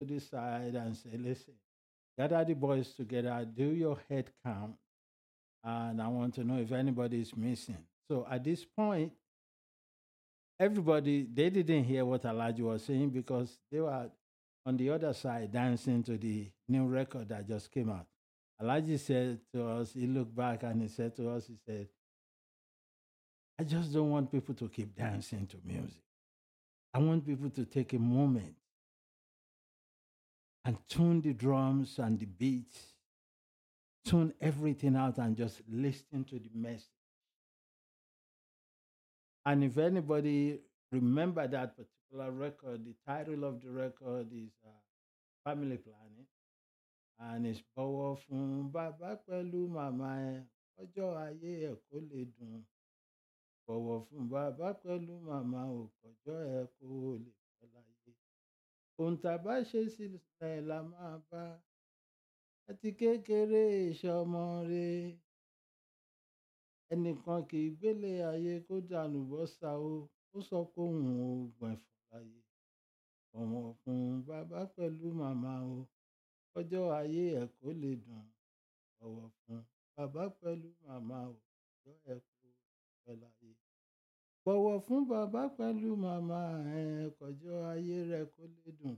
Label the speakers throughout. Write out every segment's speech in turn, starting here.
Speaker 1: this side and say, listen, gather the boys together, do your head count, and I want to know if anybody is missing. So at this point, everybody, they didn't hear what Elijah was saying because they were on the other side dancing to the new record that just came out. Elijah said to us, he looked back and he said to us, he said, I just don't want people to keep dancing to music. I want people to take a moment and tune the drums and the beats, tune everything out and just listen to the message. And if anybody remember that particular record, the title of the record is Family Planning. And it's bọ̀wọ̀ fún bàbá pẹ̀lú màmá ẹ, ọjọ́ ayé ẹ̀ kó lè dùn. Bọ̀wọ̀ fún bàbá pẹ̀lú màmá ò kọjọ́ ẹ kó lè pẹ́ láyé. Ohun tá a bá ṣe sílẹ̀ la máa bá. Àti kékeré ìṣọmọ re. Ẹnìkan kì í gbélé ayé kó dànù bọ́sà o. Ó sọ pé òun ò gbẹ̀fọ́ láyé. Bọ̀wọ̀ fún bàbá pẹ̀lú màmá o. Ọjọ́ ayé ẹ̀ kó lè dùn. Bọ̀wọ̀ fún bàbá pẹ̀lú màmá o. Ọjọ́ ẹ̀ kó pẹ́ láyé. Bọ̀wọ̀ fún bàbá pẹ̀lú màmá ẹ̀ kọjọ́ ayé rẹ̀ kó lè dùn.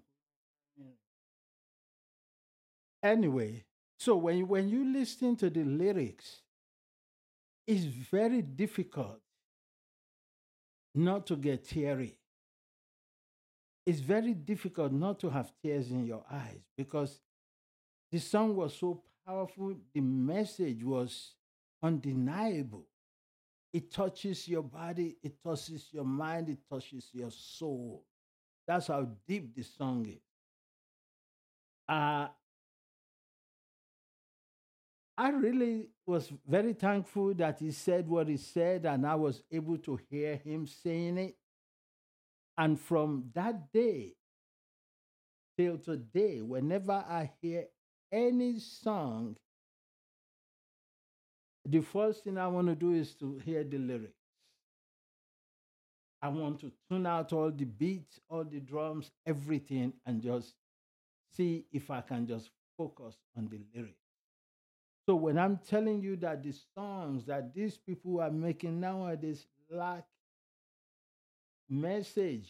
Speaker 1: Anyway, so when you listen to the lyrics, it's very difficult not to get teary. It's very difficult not to have tears in your eyes because the song was so powerful. The message was undeniable. It touches your body, it touches your mind, it touches your soul. That's how deep the song is. Uh, I really was very thankful that he said what he said, and I was able to hear him saying it. And from that day till today, whenever I hear any song, the first thing I want to do is to hear the lyrics. I want to tune out all the beats, all the drums, everything, and just see if I can just focus on the lyrics. So when I'm telling you that the songs that these people are making nowadays lack message,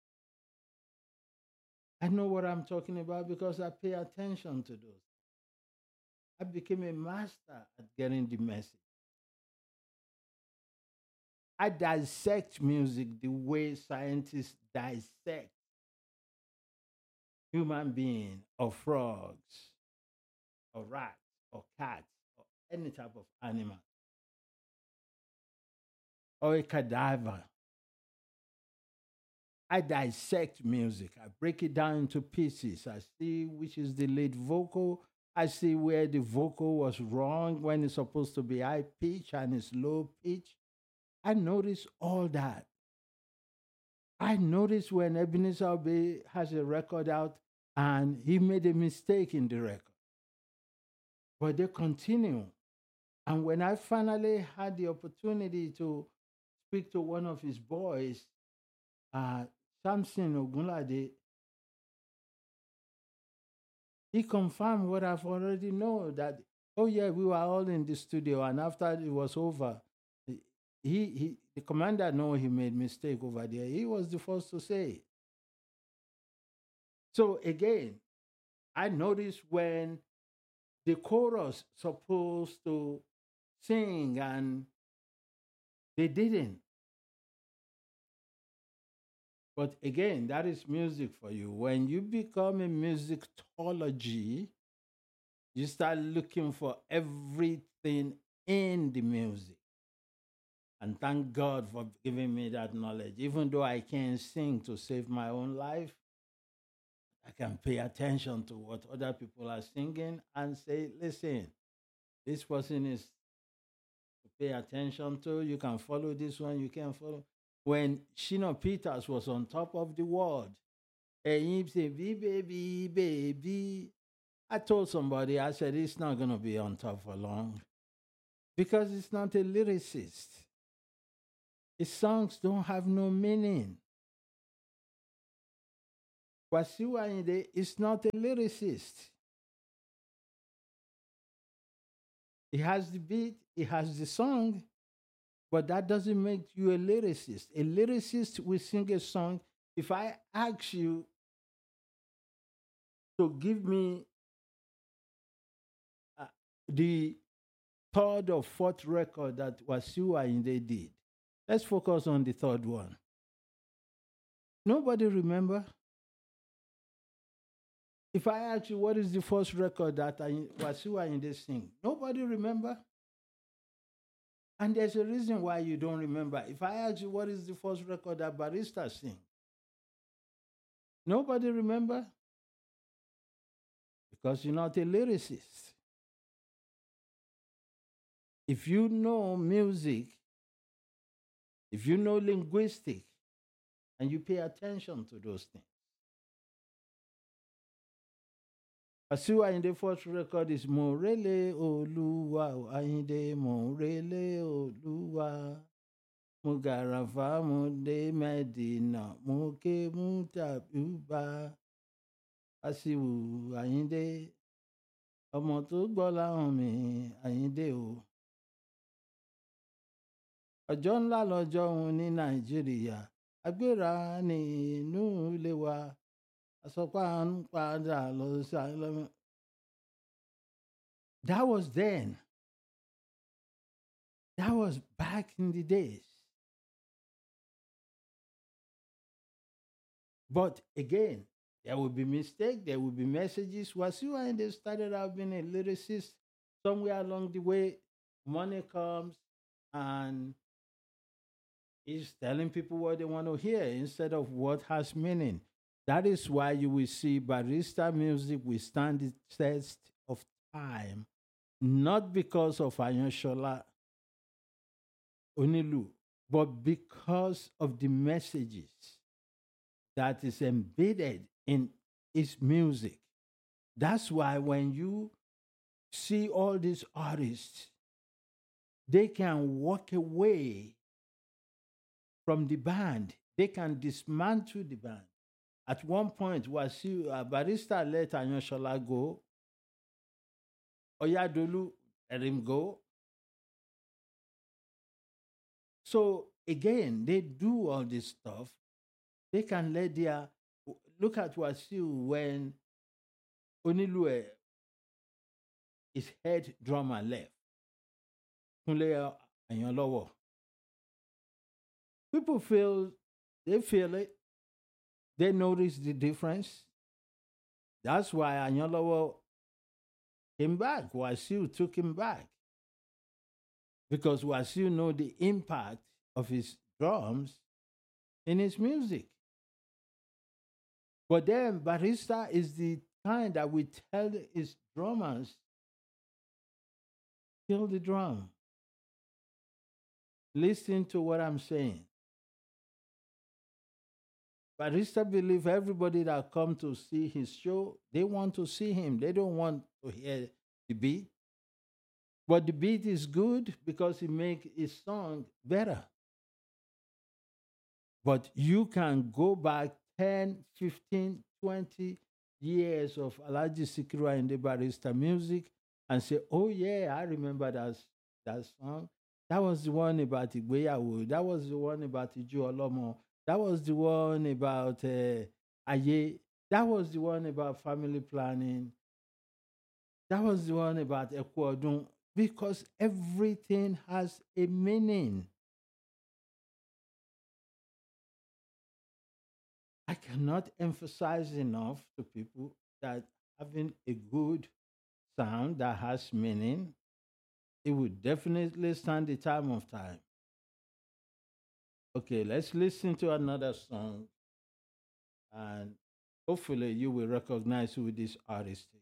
Speaker 1: I know what I'm talking about because I pay attention to those. I became a master at getting the message. I dissect music the way scientists dissect human beings or frogs or rats or cats or any type of animal or a cadaver. I dissect music. I break it down into pieces. I see which is the lead vocal. I see where the vocal was wrong when it's supposed to be high pitch and it's low pitch. I notice all that. I notice when Ebenezer Obey has a record out and he made a mistake in the record. But they continue. And when I finally had the opportunity to speak to one of his boys, Samson Ogunlade, he confirmed what I've already known that, oh yeah, we were all in the studio, and after it was over, the commander know he made mistake over there. He was the first to say it. So again, I noticed when the chorus supposed to sing and they didn't. But again, that is music for you. When you become a musicology, you start looking for everything in the music. And thank God for giving me that knowledge. Even though I can't sing to save my own life, I can pay attention to what other people are singing and say, listen, this person is to pay attention to. You can follow this one, you can follow. When Shina Peters was on top of the world, and he said, baby, baby. I told somebody, I said, it's not going to be on top for long because it's not a lyricist. His songs don't have no meaning. Wasiu Ayinde is not a lyricist. He has the beat, he has the song, but that doesn't make you a lyricist. A lyricist will sing a song. If I ask you to give me uh, the third or fourth record that Wasiu Ayinde did, let's focus on the third one. Nobody remember. If I ask you what is the first record that Wasiu Ayinde sing, nobody remember. And there's a reason why you don't remember. If I ask you what is the first record that Barrister sing, nobody remember because you're not a lyricist. If you know music, if you know linguistics, and you pay attention to those things. Wasiu Ayinde first record is Morele Oluwa Ayinde Morele Oluwa Mugarafa Mude Medina Muke Mutabuba Wasiu Ayinde ọmọ tó gbọ́ láhùn mi Ayinde o. Ọjọ́ ńlá lọ́jọ́ òun ní Nàìjíríà agbéra ní inú ilé wa àsọpá ń padà lọ sí àlọ́mọ. That was then. That was back in the days. But again, there will be mistakes, there will be messages. Wasiu Ayinde started out being a lyricist. Somewhere along the way, money comes and he's telling people what they want to hear instead of what has meaning. That is why you will see Barrister music will stand the test of time, not because of Ayoshola Onilu, but because of the messages that is embedded in his music. That's why when you see all these artists, they can walk away from the band. They can dismantle the band. At one point, Barrister let Ayoshola go. Oyadolu let him go. So again, they do all this stuff. They can let their look at Wasiu when Onilue, his head drummer, left. Kunle Ayonlowo. People feel it. They notice the difference. That's why Ayonlowo came back. Wasiu took him back. Because Wasiu know the impact of his drums in his music. But then Barrister is the kind that we tell his drummers, kill the drum. Listen to what I'm saying. Barrister believe everybody that come to see his show, they want to see him. They don't want to hear the beat. But the beat is good because it makes his song better. But you can go back 10, 15, 20 years of Alhaji Sikiru Ayinde Barrister music and say, oh yeah, I remember that song. That was the one about Igbeyawo. That was the one about Iju Olomo. That was the one about Aye. That was the one about family planning. That was the one about Ekwodun. Because everything has a meaning. I cannot emphasize enough to people that having a good sound that has meaning, it would definitely stand the time of time. Okay, let's listen to another song and hopefully you will recognize who this artist is.